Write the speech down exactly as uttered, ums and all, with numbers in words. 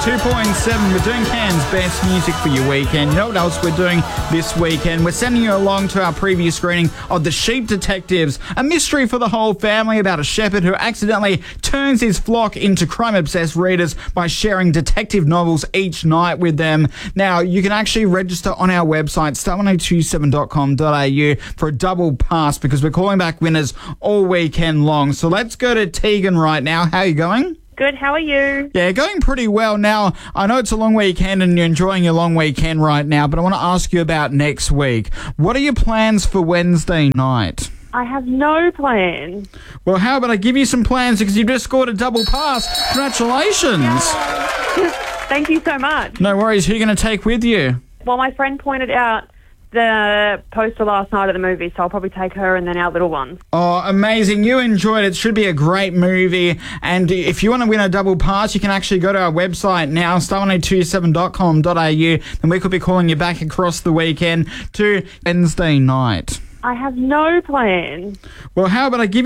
ninety-two point seven. We're doing Cairns' best music for your weekend. You know what else we're doing this weekend? We're sending you along to our preview screening of The Sheep Detectives, a mystery for the whole family about a shepherd who accidentally turns his flock into crime-obsessed readers by sharing detective novels each night with them. Now, you can actually register on our website, star one oh two seven dot com dot a u, for a double pass because we're calling back winners all weekend long. So let's go to Tegan right now. How are you going? Good, how are you? Yeah, going pretty well. Now, I know it's a long weekend and you're enjoying your long weekend right now, but I want to ask you about next week. What are your plans for Wednesday night? I have no plan. Well, how about I give you some plans because you've just scored a double pass. Congratulations. Thank you so much. No worries. Who are you going to take with you? Well, my friend pointed out the poster last night at the movie, so I'll probably take her and then our little ones. Oh, amazing. You enjoyed it. It should be a great movie. And if you want to win a double pass, you can actually go to our website now, star one oh two seven dot com dot a u, and we could be calling you back across the weekend to Wednesday night. I have no plan. Well, how about I give